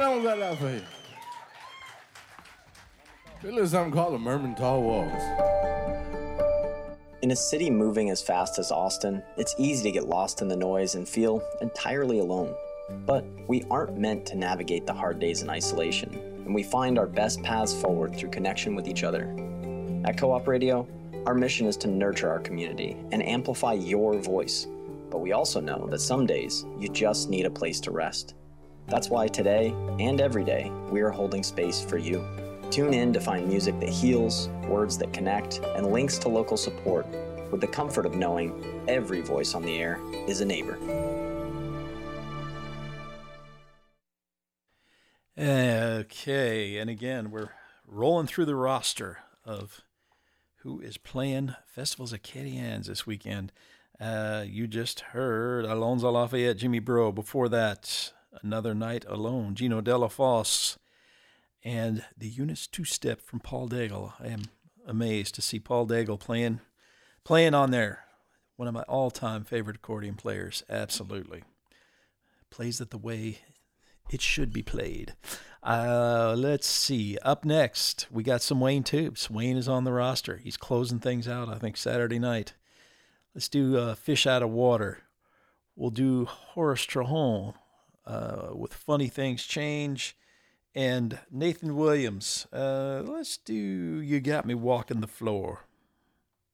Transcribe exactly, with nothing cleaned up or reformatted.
Allons à la fête. There's something called the Mermentau Waltz. In a city moving as fast as Austin, it's easy to get lost in the noise and feel entirely alone. But we aren't meant to navigate the hard days in isolation, and we find our best paths forward through connection with each other. At Co-op Radio, our mission is to nurture our community and amplify your voice. But we also know that some days you just need a place to rest. That's why today and every day we are holding space for you. Tune in to find music that heals, words that connect, and links to local support with the comfort of knowing every voice on the air is a neighbor. Okay, and again, we're rolling through the roster of who is playing Festivals Acadiens this weekend. Uh, you just heard Allons à la Fayette, Jimmy Breau. Before that, Another Night Alone, Gino Delafosse. And the Eunice Two-Step from Paul Daigle. I am amazed to see Paul Daigle playing, playing on there. One of my all-time favorite accordion players, absolutely. Plays it the way it should be played. Uh, let's see. Up next, we got some Wayne Tubes. Wayne is on the roster. He's closing things out, I think, Saturday night. Let's do uh, Fish Out of Water. We'll do Horace Trahan uh, with Funny Things Change. And Nathan Williams, uh, let's do You Got Me Walking the Floor.